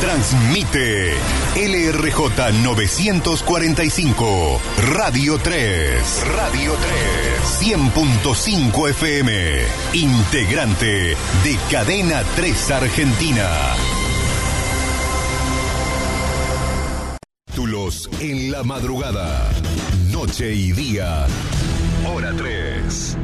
Transmite LRJ 945, Radio 3. Radio 3. 100.5 FM. Integrante de Cadena 3 Argentina. Títulos en la madrugada. Noche y día. Hora 3.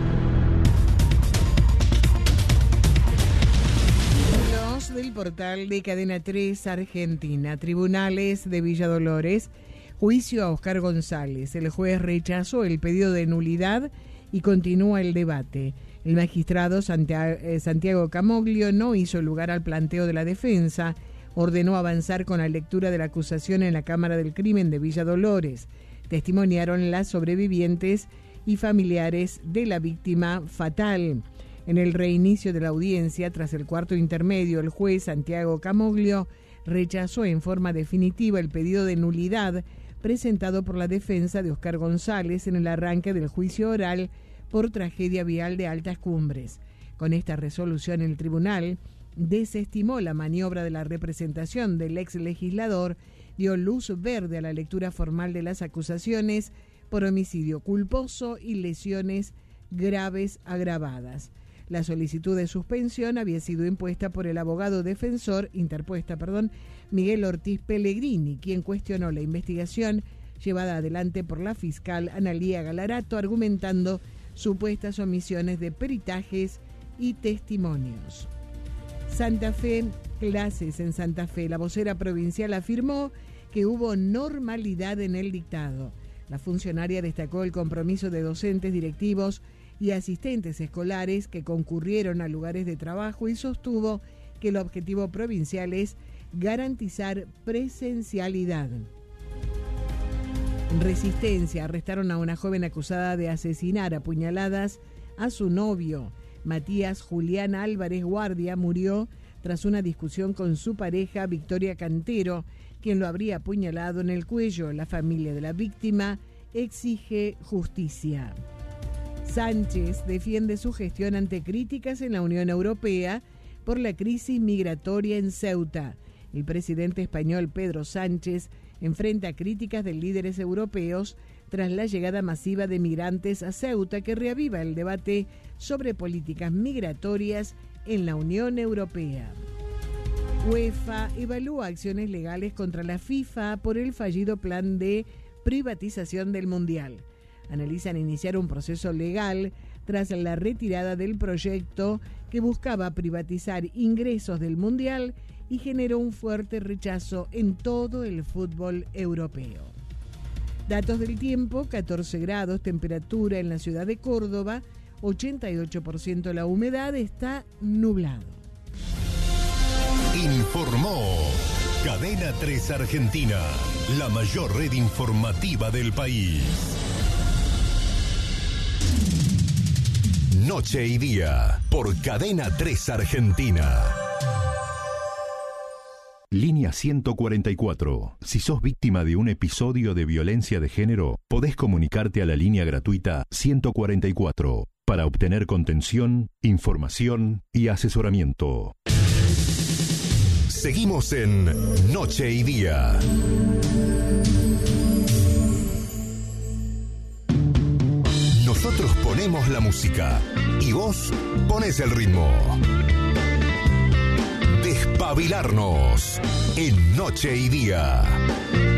Del portal de Cadena 3 Argentina. Tribunales de Villa Dolores. Juicio a Oscar González. El juez rechazó el pedido de nulidad y continúa el debate. El magistrado Santiago Camoglio no hizo lugar al planteo de la defensa. Ordenó avanzar con la lectura de la acusación en la Cámara del Crimen de Villa Dolores. Testimoniaron las sobrevivientes y familiares de la víctima fatal. En el reinicio de la audiencia, tras el cuarto intermedio, el juez Santiago Camoglio rechazó en forma definitiva el pedido de nulidad presentado por la defensa de Oscar González en el arranque del juicio oral por tragedia vial de Altas Cumbres. Con esta resolución, el tribunal desestimó la maniobra de la representación del ex legislador, dio luz verde a la lectura formal de las acusaciones por homicidio culposo y lesiones graves agravadas. La solicitud de suspensión había sido interpuesta por el abogado defensor, Miguel Ortiz Pellegrini, quien cuestionó la investigación llevada adelante por la fiscal Analía Galarato, argumentando supuestas omisiones de peritajes y testimonios. Santa Fe, clases en Santa Fe. La vocera provincial afirmó que hubo normalidad en el dictado. La funcionaria destacó el compromiso de docentes, directivos y asistentes escolares que concurrieron a lugares de trabajo y sostuvo que el objetivo provincial es garantizar presencialidad. En Resistencia, arrestaron a una joven acusada de asesinar a puñaladas a su novio. Matías Julián Álvarez Guardia murió tras una discusión con su pareja Victoria Cantero, quien lo habría apuñalado en el cuello. La familia de la víctima exige justicia. Sánchez defiende su gestión ante críticas en la Unión Europea por la crisis migratoria en Ceuta. El presidente español Pedro Sánchez enfrenta críticas de líderes europeos tras la llegada masiva de migrantes a Ceuta, que reaviva el debate sobre políticas migratorias en la Unión Europea. UEFA evalúa acciones legales contra la FIFA por el fallido plan de privatización del Mundial. Analizan iniciar un proceso legal tras la retirada del proyecto que buscaba privatizar ingresos del Mundial y generó un fuerte rechazo en todo el fútbol europeo. Datos del tiempo: 14 grados, temperatura en la ciudad de Córdoba, 88% la humedad, está nublado. Informó Cadena 3 Argentina, la mayor red informativa del país. Noche y día, por Cadena 3 Argentina. Línea 144. Si sos víctima de un episodio de violencia de género, podés comunicarte a la línea gratuita 144 para obtener contención, información y asesoramiento. Seguimos en Noche y Día. Nosotros ponemos la música y vos ponés el ritmo. Despabilarnos en Noche y Día.